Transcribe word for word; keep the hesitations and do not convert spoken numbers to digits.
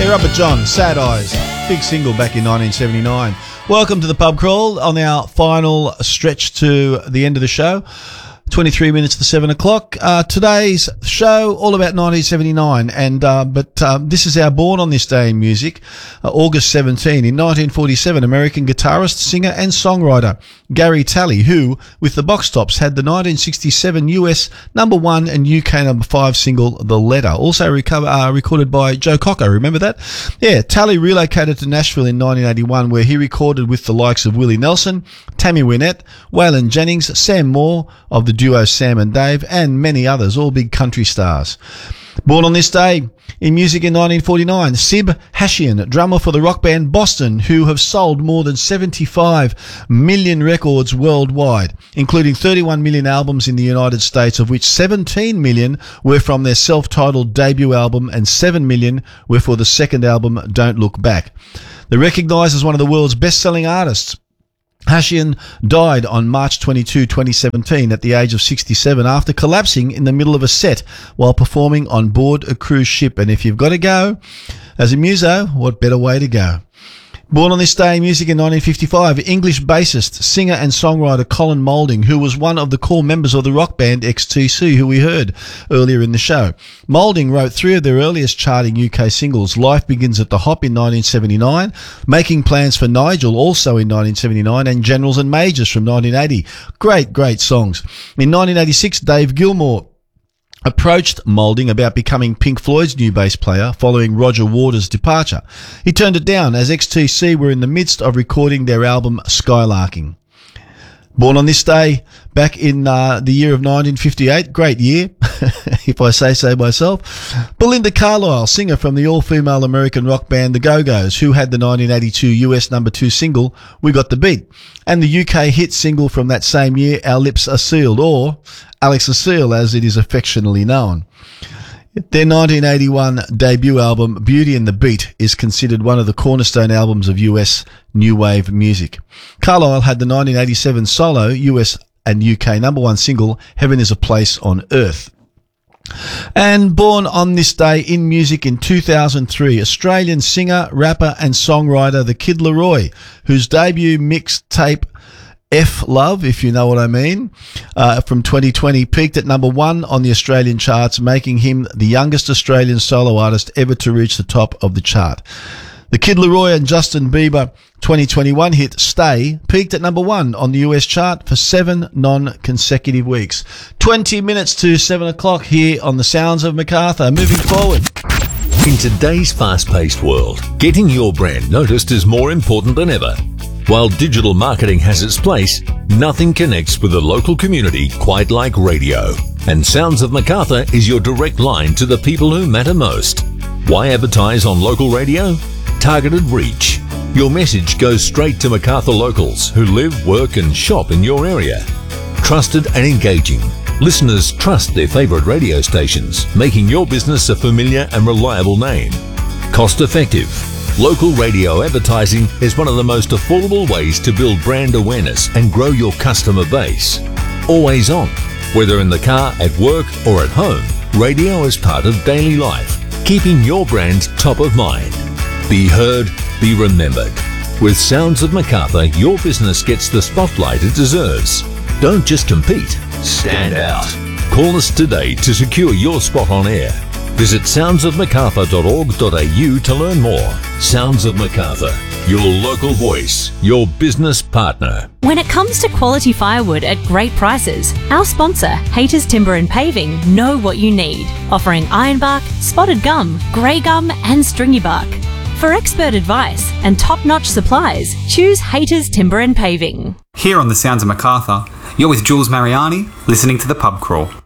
Yeah, Robert John, Sad Eyes, big single back in nineteen seventy-nine. Welcome to the Pub Crawl on our final stretch to the end of the show. twenty-three minutes to seven o'clock. Uh, today's show, all about nineteen seventy-nine, and uh, but uh, this is our Born on This Day in music. Uh, August seventeenth, in nineteen forty-seven, American guitarist, singer and songwriter Gary Talley, who, with the Box Tops, had the nineteen sixty-seven U S number one and U K number five single, The Letter, also recover, uh, recorded by Joe Cocker. Remember that? Yeah, Talley relocated to Nashville in nineteen eighty-one, where he recorded with the likes of Willie Nelson, Tammy Wynette, Waylon Jennings, Sam Moore of the duo Sam and Dave, and many others, all big country stars. Born on this day in music in nineteen forty-nine, Sib Hashian, drummer for the rock band Boston, who have sold more than seventy-five million records worldwide, including thirty-one million albums in the United States, of which seventeen million were from their self-titled debut album and seven million were for the second album, Don't Look Back. They're recognised as one of the world's best-selling artists. Hashian died on March twenty-second, twenty seventeen at the age of sixty-seven after collapsing in the middle of a set while performing on board a cruise ship. And if you've got to go as a muso, what better way to go? Born on this day in music in nineteen fifty-five, English bassist, singer and songwriter Colin Moulding, who was one of the core members of the rock band X T C, who we heard earlier in the show. Moulding wrote three of their earliest charting U K singles, Life Begins at the Hop in nineteen seventy-nine, Making Plans for Nigel also in nineteen seventy-nine, and Generals and Majors from nineteen eighty. Great, great songs. In nineteen eighty-six, Dave Gilmour approached Moulding about becoming Pink Floyd's new bass player following Roger Waters' departure. He turned it down as X T C were in the midst of recording their album Skylarking. Born on this day back in uh, the year of nineteen fifty-eight, great year, if I say so myself, Belinda Carlisle, singer from the all-female American rock band The Go-Go's, who had the nineteen eighty-two U S number two single, We Got the Beat, and the U K hit single from that same year, Our Lips Are Sealed, or Alex Lucille as it is affectionately known. Their nineteen eighty-one debut album, Beauty and the Beat, is considered one of the cornerstone albums of U S new wave music. Carlisle had the nineteen eighty-seven solo U S and U K number one single, Heaven is a Place on Earth. And born on this day in music in two thousand three, Australian singer, rapper and songwriter The Kid Laroi, whose debut mixtape F Love, if you know what I mean, uh, from twenty twenty, peaked at number one on the Australian charts, making him the youngest Australian solo artist ever to reach the top of the chart. The Kid Laroi and Justin Bieber twenty twenty-one hit Stay peaked at number one on the U S chart for seven non-consecutive weeks. twenty minutes to seven o'clock here on the Sounds of Macarthur. Moving forward. In today's fast-paced world, getting your brand noticed is more important than ever. While digital marketing has its place, nothing connects with the local community quite like radio. And Sounds of Macarthur is your direct line to the people who matter most. Why advertise on local radio? Targeted reach. Your message goes straight to Macarthur locals who live, work and shop in your area. Trusted and engaging. Listeners trust their favourite radio stations, making your business a familiar and reliable name. Cost effective. Local radio advertising is one of the most affordable ways to build brand awareness and grow your customer base. Always on. Whether in the car, at work or at home, radio is part of daily life, keeping your brand top of mind. Be heard, be remembered. With Sounds of Macarthur, your business gets the spotlight it deserves. Don't just compete, stand out. Call us today to secure your spot on air. Visit sounds of macarthur dot org dot a u to learn more. Sounds of Macarthur, your local voice, your business partner. When it comes to quality firewood at great prices, our sponsor, Haters Timber and Paving, know what you need, offering ironbark, spotted gum, grey gum and stringy bark. For expert advice and top-notch supplies, choose Haters Timber and Paving. Here on the Sounds of Macarthur, you're with Jules Mariani, listening to The Pub Crawl.